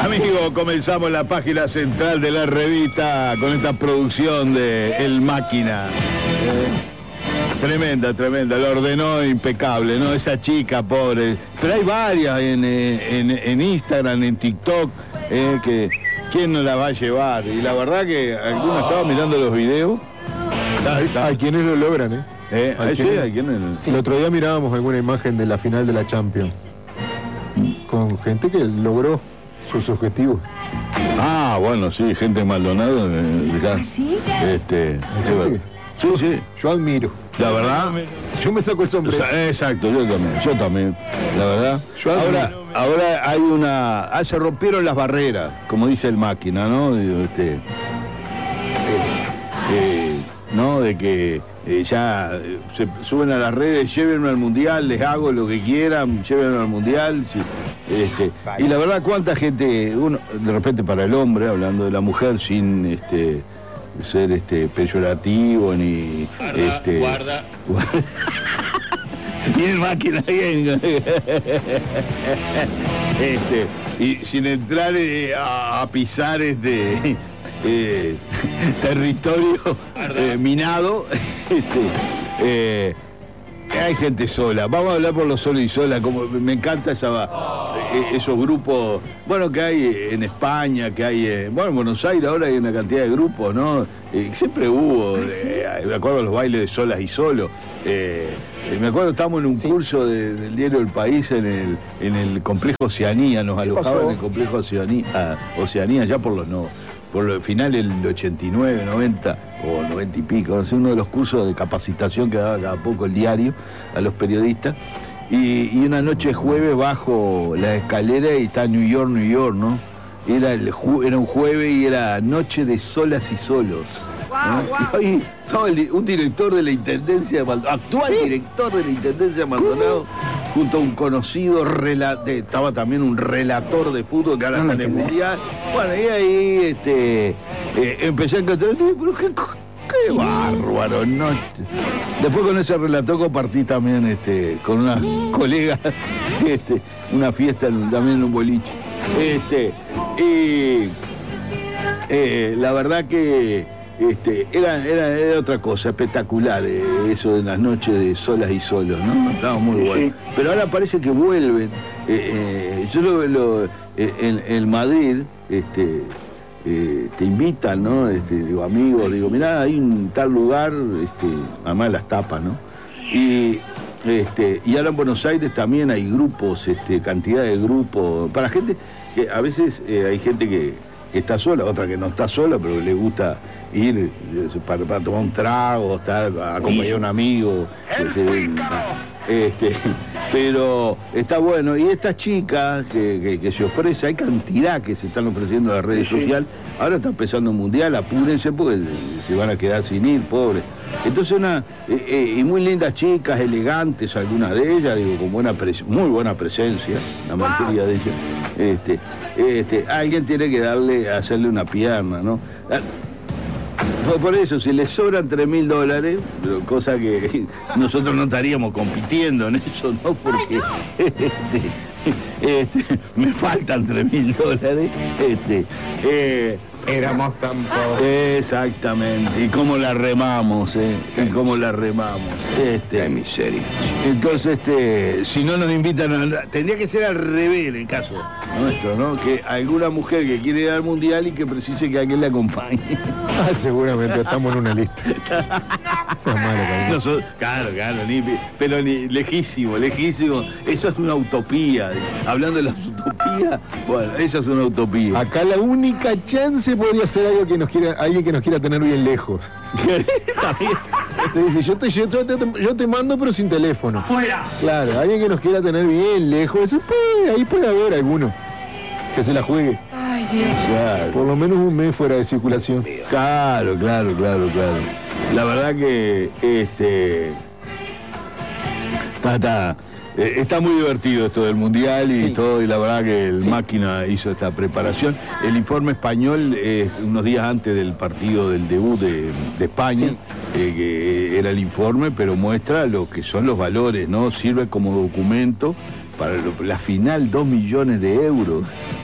Amigo, comenzamos la página central de la revista con esta producción de El Máquina. Tremenda, la ordenó impecable, ¿no? Esa chica, pobre. Pero hay varias en Instagram, en TikTok, que ¿quién no la va a llevar? Y la verdad que algunos estaban mirando los videos. Hay quienes lo logran, Hay quienes... El otro día mirábamos alguna imagen de la final de la Champions con gente que logró sus objetivos. Ah, bueno, sí, gente Maldonado. ¿Sí? Sí. Yo admiro. La verdad. Yo me saco el sombrero. Exacto, yo también. La verdad. Ahora hay una... se rompieron las barreras, como dice El Máquina, ¿no? ¿No? De que ya se suben a las redes, llévenme al mundial, les hago lo que quieran, llévenme al mundial. Sí. Y la verdad, cuánta gente, uno, de repente para el hombre, hablando de la mujer, sin ser peyorativo ni guarda. Y El Máquina bien. Y sin entrar a pisar territorio minado. Hay gente sola. Vamos a hablar por los solos y solas. Como me encanta esos grupos, bueno, que hay en España, que hay en Buenos Aires ahora hay una cantidad de grupos, ¿no? Siempre hubo, me acuerdo los bailes de solas y solos. Me acuerdo, estábamos en un curso del diario El País en el complejo Oceanía, nos alojaban en el complejo Oceanía ya por el final del 89, 90 o 90 y pico, uno de los cursos de capacitación que daba cada poco el diario a los periodistas. Y una noche de jueves bajo la escalera y está New York, ¿no? Era un jueves y era noche de solas y solos. ¿no? Y estaba un director de la Intendencia de Maldonado, actual director de la Intendencia de Maldonado, junto a un conocido, estaba también un relator de fútbol que ahora está en el Mundial. Bueno, y ahí empecé a cantar, pero qué bárbaro, ¿no? Después con ese relator compartí también con unas colegas una fiesta también en un boliche. La verdad que era otra cosa, espectacular, eso de las noches de solas y solos, ¿no? Estaba muy bueno. Sí. Pero ahora parece que vuelven. Yo en Madrid, te invitan, ¿no? Digo, amigos, digo, mirá, hay un tal lugar, además las tapas, ¿no? Y ahora en Buenos Aires también hay grupos, cantidad de grupos, para gente que a veces hay gente que está sola, otra que no está sola, pero le gusta ir para tomar un trago, acompañar a un amigo. Pero está bueno. Y estas chicas que se ofrece, hay cantidad que se están ofreciendo en las redes sociales. Ahora está empezando el mundial, apúrense porque se van a quedar sin ir, pobres. Entonces y muy lindas chicas, elegantes, algunas de ellas, digo, con muy buena presencia, la mayoría de ellas. Alguien tiene que hacerle una pierna, ¿no? Por eso, si les sobran $3.000, cosa que nosotros no estaríamos compitiendo en eso, ¿no? Porque me faltan $3.000. Éramos tan pobres. Exactamente. Y cómo la remamos, Y cómo la remamos. Qué miseria. Entonces, si no nos invitan tendría que ser al revés el caso nuestro, ¿no? Que alguna mujer que quiere ir al mundial y que precise que alguien le acompañe. Seguramente estamos en una lista. Claro, pero lejísimo. Eso es una utopía. Hablando de las utopías, bueno, eso es una utopía. Acá la única chance podría ser alguien que nos quiera tener bien lejos. Te dice, yo te mando pero sin teléfono. ¡Fuera! Claro, alguien que nos quiera tener bien lejos. Ahí puede haber alguno que se la juegue. Ay, Dios. Claro. Por lo menos un mes fuera de circulación. Claro. La verdad que está muy divertido esto del mundial y todo, y la verdad que el Máquina hizo esta preparación. El informe español, unos días antes del partido del debut de España, que era el informe, pero muestra lo que son los valores, ¿no? Sirve como documento para la final, 2 millones de euros.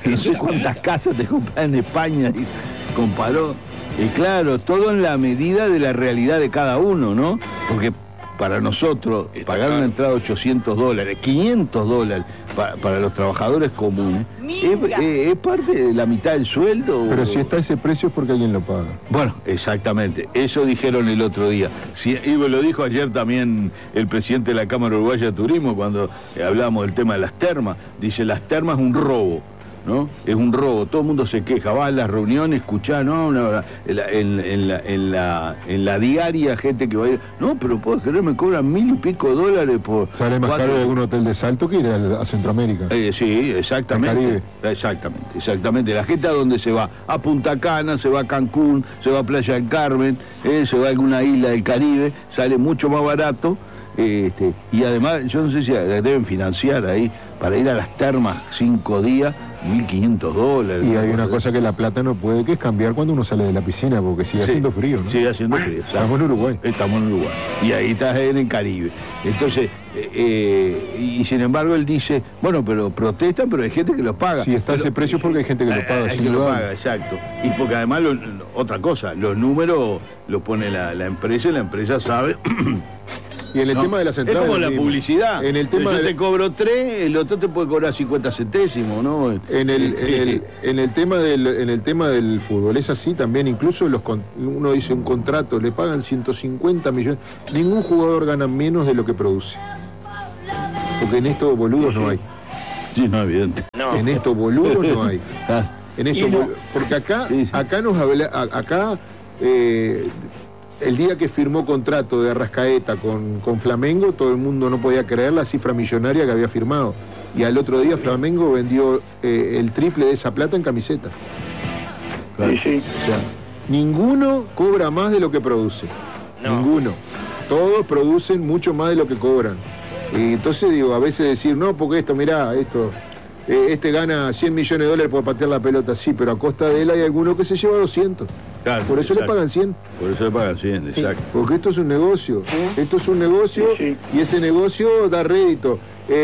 no sé cuántas casas te compras en España, y comparó. Y claro, todo en la medida de la realidad de cada uno, ¿no? Porque para nosotros, pagar una entrada de $800, $500 para los trabajadores comunes, es parte de la mitad del sueldo. Pero si está ese precio es porque alguien lo paga. Bueno, exactamente, eso dijeron el otro día. Y lo dijo ayer también el presidente de la Cámara Uruguaya de Turismo, cuando hablábamos del tema de las termas. Dice, las termas es un robo, ¿no? Es un robo, todo el mundo se queja, va a las reuniones, escuchá, no, en la diaria gente que va a ir, no, pero puedo creer, me cobran $1.000 y pico por... Sale más caro de algún hotel de Salto que ir a Centroamérica. Sí, exactamente. Exactamente. La gente a dónde se va, a Punta Cana, se va a Cancún, se va a Playa del Carmen, se va a alguna isla del Caribe, sale mucho más barato. Y además, yo no sé si la deben financiar ahí, para ir a las termas 5 días, $1.500. Y hay una cosa que la plata no puede, que es cambiar cuando uno sale de la piscina, porque sigue haciendo frío, ¿no? Sigue haciendo frío. Estamos en Uruguay. Estamos en Uruguay. Y ahí estás en el Caribe. Entonces, y sin embargo él dice, bueno, pero protestan, pero hay gente que los paga. Si está ese precio porque hay gente que lo paga. Hay que lo paga, exacto. Y porque además, otra cosa, los números los pone la empresa, y la empresa sabe... Y en el tema de las entradas... Es como la publicidad. En el tema yo te cobro 3, el otro te puede cobrar 50 céntimos, ¿no? En el tema del fútbol es así también. Incluso uno dice un contrato, le pagan 150 millones. Ningún jugador gana menos de lo que produce. Porque en estos boludos no hay. Sí, no, evidente. No. En estos boludos no hay. En estos porque acá nos habla... Acá... el día que firmó contrato de Arrascaeta con Flamengo, todo el mundo no podía creer la cifra millonaria que había firmado. Y al otro día Flamengo vendió el triple de esa plata en camiseta. Claro. Sí. O sea, ninguno cobra más de lo que produce. No. Ninguno. Todos producen mucho más de lo que cobran. Y entonces digo, a veces decir, no, porque esto, mirá, este gana $100 millones por patear la pelota, sí, pero a costa de él hay alguno que se lleva 200. Claro, por eso le pagan 100. Por eso le pagan 100, sí, exacto. Porque esto es un negocio. Esto es un negocio, y ese negocio da rédito.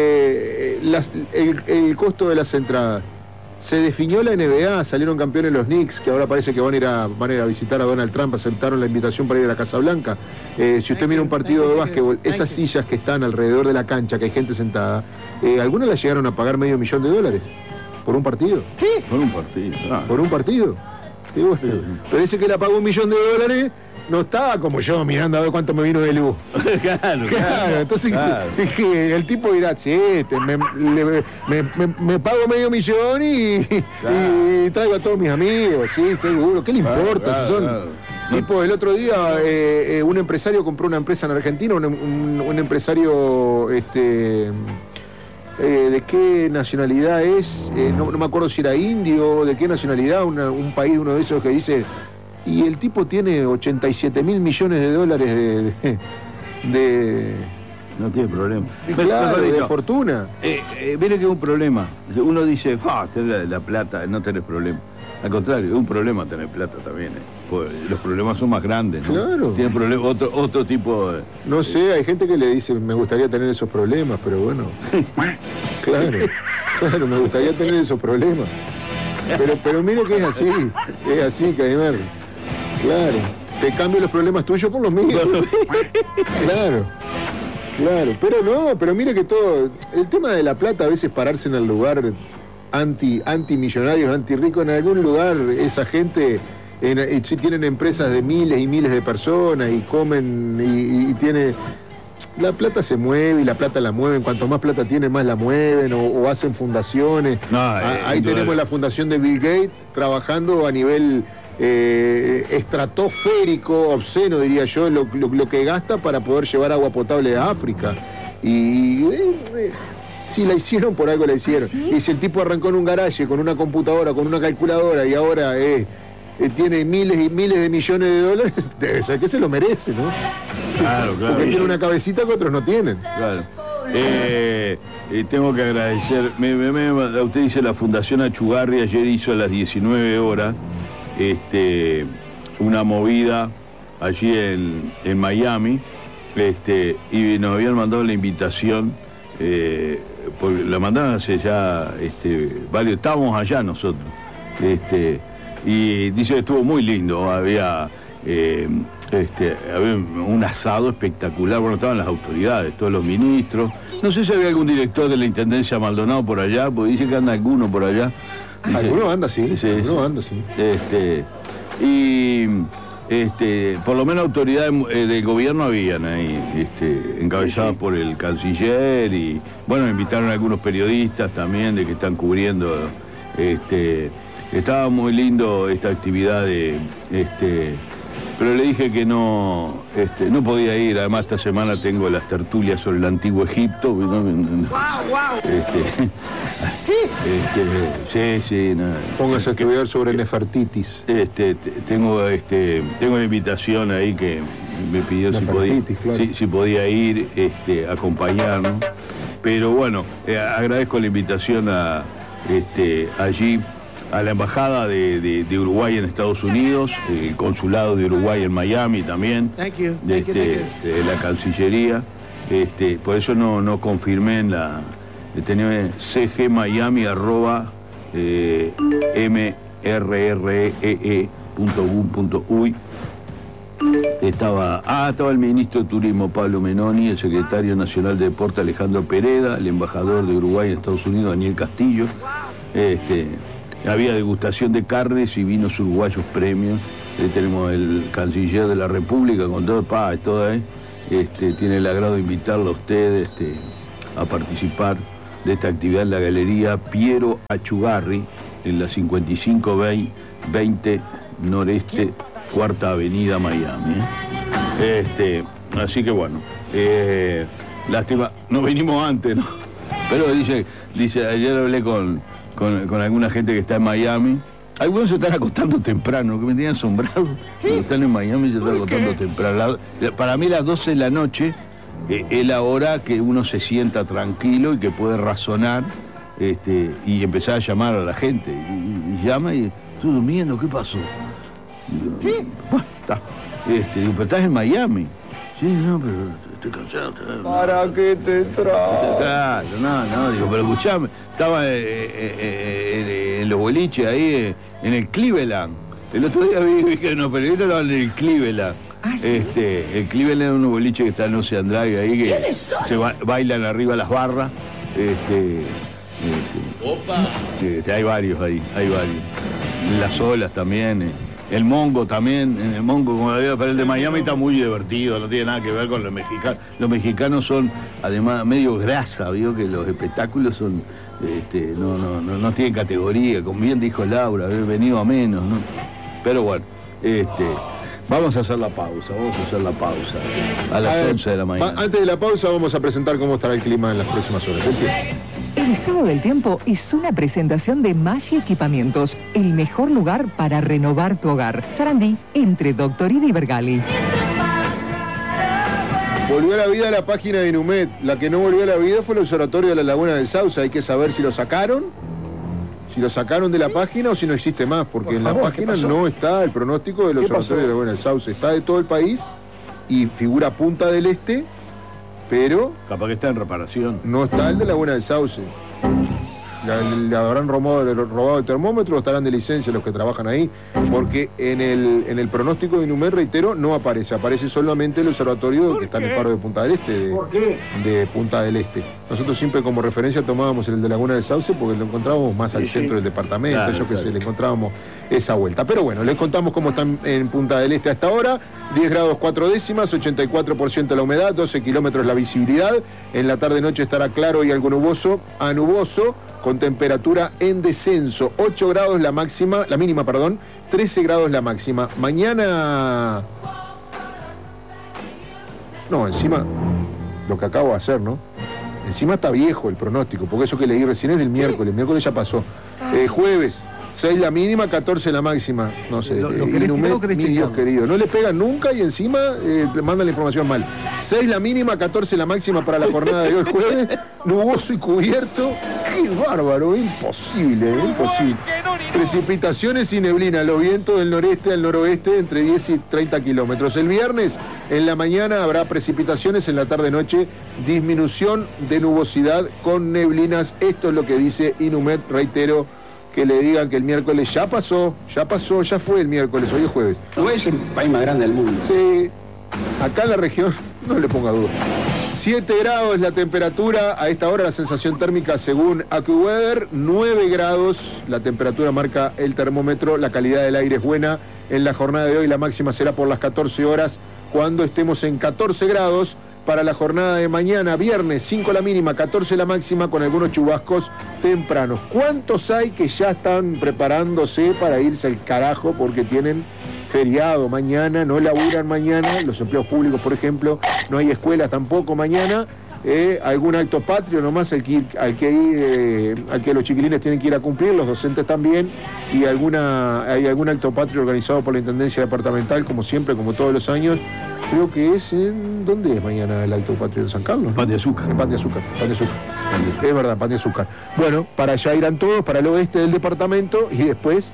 El costo de las entradas. Se definió la NBA, salieron campeones los Knicks, que ahora parece que van a ir a visitar a Donald Trump, aceptaron la invitación para ir a la Casa Blanca. Si usted mira un partido de básquetbol, esas sillas que están alrededor de la cancha, que hay gente sentada, algunas las llegaron a pagar $500,000 por un partido. ¿Qué? Por un partido. Por un partido. Y bueno, pero ese que la pagó $1.000.000 no estaba como yo mirando a ver cuánto me vino de luz. Claro. Entonces dije, el tipo dirá, me pago $500,000 y traigo a todos mis amigos, sí, seguro. ¿Qué le importa? Si son tipo, el otro día un empresario compró una empresa en Argentina, un empresario ¿de qué nacionalidad es? No me acuerdo si era indio, de qué nacionalidad, un país, uno de esos que dice... Y el tipo tiene $87 mil millones de no tiene problema. Claro, de fortuna. Mire que es un problema. Uno dice, tener la plata, no tenés problema. Al contrario, es un problema tener plata también. Pues los problemas son más grandes, ¿no? Claro. Tiene otro tipo de... No sé, hay gente que le dice, me gustaría tener esos problemas, pero bueno. Claro, me gustaría tener esos problemas. Pero mire que es así, Cadimer. Claro, te cambio los problemas tuyos por los míos. Claro, pero mire que todo, el tema de la plata, a veces pararse en el lugar anti-millonarios, anti-ricos, en algún lugar esa gente, si tienen empresas de miles y miles de personas y comen y tiene... La plata se mueve y la plata la mueven, cuanto más plata tienen, más la mueven o hacen fundaciones. Ahí tenemos la fundación de Bill Gates trabajando a nivel estratosférico, obsceno diría yo, lo que gasta para poder llevar agua potable a África. Y si la hicieron, por algo la hicieron. ¿Sí? Y si el tipo arrancó en un garaje con una computadora, con una calculadora y ahora tiene miles y miles de millones de dólares, debe ser que se lo merece, ¿no? Claro. Porque tiene una cabecita que otros no tienen. Claro. Tengo que agradecer, usted dice la Fundación Achugarri ayer hizo a las 19 horas una movida allí en Miami, y nos habían mandado la invitación porque la mandaron hace ya varios, estábamos allá nosotros, y dice que estuvo muy lindo, había un asado espectacular, bueno, estaban las autoridades, todos los ministros, no sé si había algún director de la Intendencia Maldonado por allá, porque dice que anda alguno por allá. Alguno anda, sí. Alguno anda, sí. Por lo menos autoridades del gobierno habían ahí, encabezadas por el canciller y, bueno, invitaron a algunos periodistas también de que están cubriendo, estaba muy lindo esta actividad pero le dije que no podía ir, además esta semana tengo las tertulias sobre el antiguo Egipto. Sí, no. Póngase a estudiar sobre Nefertitis. Tengo la invitación ahí que me pidió si podía ir a acompañarnos. Pero bueno, agradezco la invitación allí a la embajada de Uruguay en Estados Unidos, el consulado de Uruguay en Miami también, de la Cancillería. Por eso no confirmé en la... tenía cgmiami@mrree.gov.uy. Estaba el ministro de Turismo Pablo Menoni, el secretario nacional de Deporte Alejandro Pereda, el embajador de Uruguay en Estados Unidos Daniel Castillo. Había degustación de carnes y vinos uruguayos premios. Tenemos el canciller de la República con todo, tiene el agrado de invitarlo a ustedes a participar de esta actividad en la Galería Piero Achugarri, en la 5520 Noreste, Cuarta Avenida, Miami. Así que bueno, lástima, no vinimos antes, ¿no? Pero dice, ayer hablé con alguna gente que está en Miami. Algunos se están acostando temprano, que me tenían asombrado. Cuando están en Miami se están acostando temprano. Para mí las 12 de la noche es la hora que uno se sienta tranquilo y que puede razonar y empezar a llamar a la gente. Y llama y estoy durmiendo, ¿qué pasó? Digo, bueno, está. Pero estás en Miami. Sí, no, pero estoy cansado. ¿Para qué te traes? Claro, no, digo, pero escuchame, estaba en los boliches ahí, en el Cleveland. El otro día vi que los periodistas estaban en el Cleveland. ¿Sí? El Cleveland es un boliche que está en Ocean Drive ahí, que se bailan arriba las barras. Opa. Hay varios ahí, hay varios. Las olas también. El Mongo también, en el Mongo, como la vida, pero el de Miami está muy divertido, no tiene nada que ver con los mexicanos. Los mexicanos son, además, medio grasa, vio que los espectáculos son, no tienen categoría, como bien dijo Laura, haber venido a menos, ¿no? Pero bueno, vamos a hacer la pausa, a las 11 de la mañana. Antes de la pausa vamos a presentar cómo estará el clima en las próximas horas. El estado del tiempo es una presentación de Maggi Equipamientos, el mejor lugar para renovar tu hogar. Sarandí, entre Doctorida y Bergali. Volvió a la vida la página de Inumet. La que no volvió a la vida fue el observatorio de la Laguna del Sauce. Hay que saber si lo sacaron de la página o si no existe más, porque en la página no está el pronóstico del observatorio de la Laguna del Sauce. Está de todo el país y figura Punta del Este, pero capaz que está en reparación. No está el de Laguna del Sauce. Le habrán robado el termómetro o estarán de licencia los que trabajan ahí, porque en el pronóstico de Inumet, reitero, no aparece solamente el observatorio que está en el faro de Punta del Este, de Punta del Este. Nosotros siempre como referencia tomábamos el de Laguna del Sauce porque lo encontrábamos más al centro del departamento, claro, le encontrábamos esa vuelta. Pero bueno, les contamos cómo están en Punta del Este hasta ahora: 10 grados 4 décimas, 84% la humedad, 12 kilómetros la visibilidad. En la tarde-noche estará claro y algo nuboso, con temperatura en descenso, 8 grados la mínima, 13 grados la máxima. Mañana... No, encima, lo que acabo de hacer, ¿no? Encima está viejo el pronóstico, porque eso que leí recién es del miércoles, el miércoles ya pasó. Jueves, 6 la mínima, 14 la máxima. No sé, Dios querido. No le pegan nunca y encima le mandan la información mal. 6 la mínima, 14 la máxima para la jornada de hoy jueves. Nuboso y cubierto. ¡Qué bárbaro! Imposible. Precipitaciones y neblina. Los vientos del noreste al noroeste entre 10 y 30 kilómetros. El viernes, En la mañana habrá precipitaciones, en la tarde-noche disminución de nubosidad con neblinas. Esto es lo que dice Inumet. Reitero, que le digan que el miércoles ya pasó, ya fue el miércoles, hoy es jueves. No es el país más grande del mundo. Sí, acá en la región, no le ponga duda. 7 grados la temperatura, a esta hora la sensación térmica según AccuWeather, 9 grados, la temperatura marca el termómetro, la calidad del aire es buena. En la jornada de hoy la máxima será por las 14 horas, cuando estemos en 14 grados. Para la jornada de mañana, viernes, 5 la mínima, 14 la máxima, con algunos chubascos tempranos. ¿Cuántos hay que ya están preparándose para irse al carajo porque tienen feriado mañana, no laburan mañana? Los empleados públicos, por ejemplo, no hay escuelas tampoco mañana. Algún acto patrio nomás al que los chiquilines tienen que ir a cumplir, los docentes también, y hay algún acto patrio organizado por la Intendencia Departamental, como siempre, como todos los años. Creo que es en... ¿Dónde es mañana el acto patrio? ¿En San Carlos? Pan de Azúcar. Pan de Azúcar. Es verdad, Pan de Azúcar. Bueno, para allá irán todos, para el oeste del departamento, y después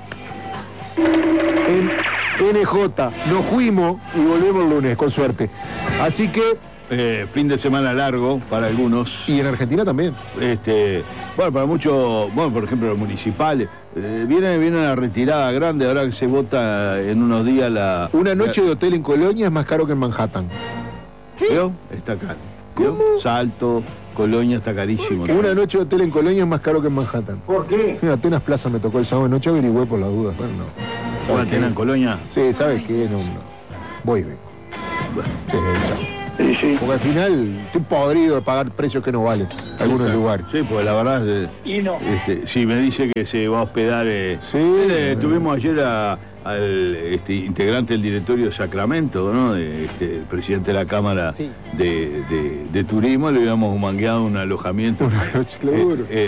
en NJ. Nos fuimos y volvemos el lunes, con suerte. Así que... fin de semana largo para algunos. Y en Argentina también. Bueno, para muchos, por ejemplo, los municipales. Viene una retirada grande, ahora que se vota en unos días la... Una noche de hotel en Colonia es más caro que en Manhattan. ¿Vio? Está caro. ¿Vio? Salto, Colonia está carísimo. Una noche de hotel en Colonia es más caro que en Manhattan. ¿Por qué? En Atenas Plaza me tocó el sábado de noche, averigüé por la duda. Bueno, no. ¿Una Atenas en Colonia? Sí, ¿sabes qué? No. Voy y vengo. Bueno. Sí, chao. Sí. Porque al final estoy podrido de pagar precios que no valen algunos lugares. Sí, pues la verdad Y no. Si me dice que se va a hospedar. Tuvimos ayer al integrante del directorio de Sacramento, ¿no? El presidente de la Cámara de Turismo, le habíamos mangueado un alojamiento. Una noche, claro.